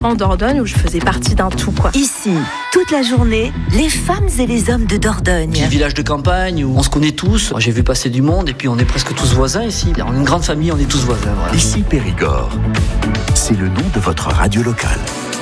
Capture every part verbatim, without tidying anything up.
en Dordogne où je faisais partie d'un tout, quoi. Ici, toute la journée, les femmes et les hommes de Dordogne. Petit village de campagne où on se connaît tous. J'ai vu passer du monde et puis on est presque tous voisins ici. On est une grande famille, on est tous voisins. Voilà. Ici Périgord, c'est le nom de votre radio locale.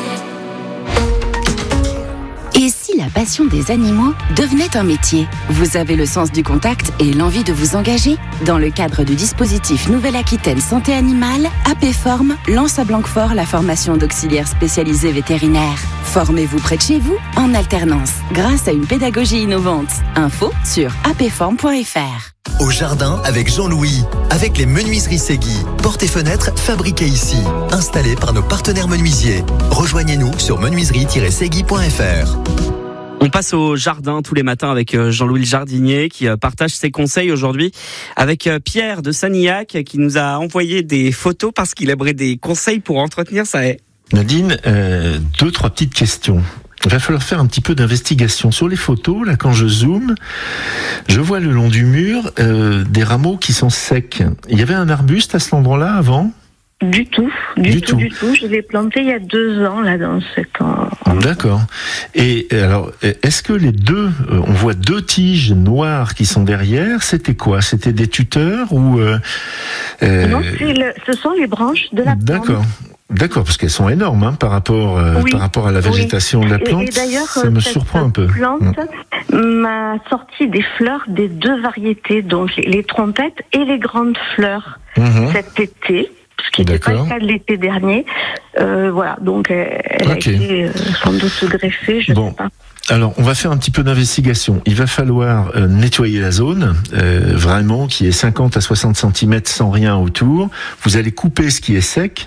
Et si la passion des animaux devenait un métier ? Vous avez le sens du contact et l'envie de vous engager ? Dans le cadre du dispositif Nouvelle-Aquitaine Santé Animale, APForm lance à Blanquefort la formation d'auxiliaires spécialisés vétérinaires. Formez-vous près de chez vous, en alternance, grâce à une pédagogie innovante. Info sur a p form point f r. Au jardin avec Jean-Louis, avec les menuiseries Segui. Portes et fenêtres fabriquées ici, installées par nos partenaires menuisiers. Rejoignez-nous sur menuiserie tiret segui point f r. On passe au jardin tous les matins avec Jean-Louis le jardinier qui partage ses conseils aujourd'hui avec Pierre de Sanillac qui nous a envoyé des photos parce qu'il aimerait des conseils pour entretenir sa haie. Nadine, euh, deux, trois petites questions. Il va falloir faire un petit peu d'investigation. Sur les photos, là, quand je zoome, je vois le long du mur euh, des rameaux qui sont secs. Il y avait un arbuste à cet endroit-là avant ? Du tout, du, du tout, tout, du tout. Je l'ai planté il y a deux ans, là, dans cet endroit. D'accord. Et alors, est-ce que les deux, on voit deux tiges noires qui sont derrière, c'était quoi ? C'était des tuteurs ou euh, euh... Non, c'est le, ce sont les branches de la plante. D'accord. D'accord, parce qu'elles sont énormes hein, par rapport euh, oui, par rapport à la végétation oui. de la plante. Et, et d'ailleurs, ça me cette surprend un peu. Plante mmh. m'a sorti des fleurs des deux variétés, donc les, les trompettes et les grandes fleurs mmh. cet été. Ce qui n'était pas le cas de l'été dernier. Euh, voilà, donc elle, elle okay. a été euh, sans doute greffée, je ne bon. sais pas. Alors, on va faire un petit peu d'investigation. Il va falloir euh, nettoyer la zone, euh, vraiment, qui est cinquante à soixante centimètres sans rien autour. Vous allez couper ce qui est sec.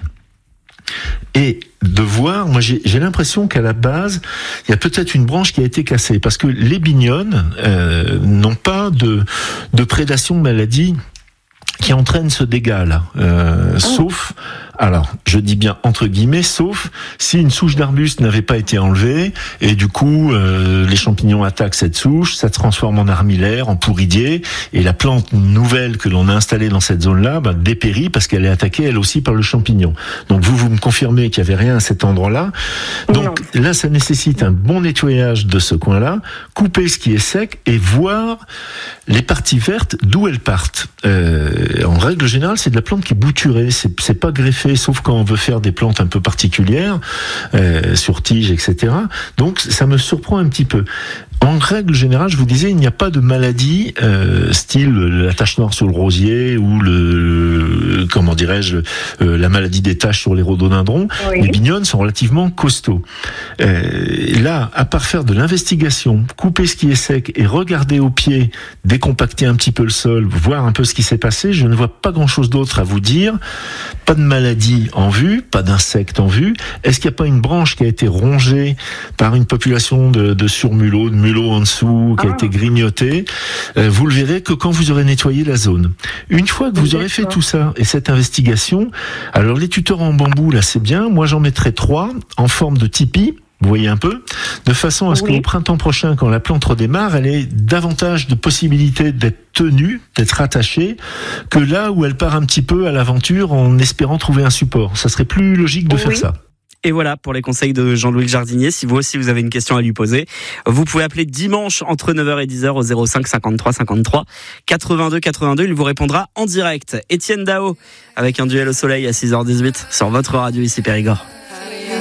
Et de voir, moi j'ai, j'ai l'impression qu'à la base, il y a peut-être une branche qui a été cassée. Parce que les bignonnes euh, n'ont pas de, de prédation de maladie qui entraîne ce dégât-là. Euh, oh. Sauf, alors, je dis bien entre guillemets, sauf si une souche d'arbuste n'avait pas été enlevée, et du coup, euh, les champignons attaquent cette souche, ça se transforme en armillaire, en pourridier, et la plante nouvelle que l'on a installée dans cette zone-là, bah, dépérit parce qu'elle est attaquée elle aussi par le champignon. Donc vous, vous me confirmez qu'il n'y avait rien à cet endroit-là. Donc non. Là, ça nécessite un bon nettoyage de ce coin-là, couper ce qui est sec, et voir les parties vertes d'où elles partent. Euh, en règle générale, c'est de la plante qui est bouturée, c'est, c'est pas greffé, sauf quand on veut faire des plantes un peu particulières, euh, sur tiges, et cetera. Donc, ça me surprend un petit peu. En règle générale, je vous disais, il n'y a pas de maladie euh, style la tache noire sur le rosier ou le, comment dirais-je, euh, la maladie des taches sur les rhododendrons. Oui. Les bignonnes sont relativement costauds. Euh, là, à part faire de l'investigation, couper ce qui est sec et regarder au pied, décompacter un petit peu le sol, voir un peu ce qui s'est passé, je ne vois pas grand-chose d'autre à vous dire. Pas de maladie en vue, pas d'insectes en vue. Est-ce qu'il n'y a pas une branche qui a été rongée par une population de, de surmulots, de mulots en dessous, qui a ah. été grignoté, euh, vous le verrez que quand vous aurez nettoyé la zone. Une fois que vous aurez fait tout ça et cette investigation, alors les tuteurs en bambou, là c'est bien, moi j'en mettrai trois en forme de tipi, vous voyez un peu, de façon à ce oui. qu'au printemps prochain, quand la plante redémarre, elle ait davantage de possibilités d'être tenue, d'être attachée, que là où elle part un petit peu à l'aventure en espérant trouver un support. Ça serait plus logique de oui. faire ça. Et voilà pour les conseils de Jean-Louis le jardinier. Si vous aussi vous avez une question à lui poser, vous pouvez appeler dimanche entre neuf heures et dix heures au zéro cinq cinquante-trois cinquante-trois quatre-vingt-deux quatre-vingt-deux. Il vous répondra en direct. Étienne Dao avec un duel au soleil à six heures dix-huit sur votre radio ici Périgord.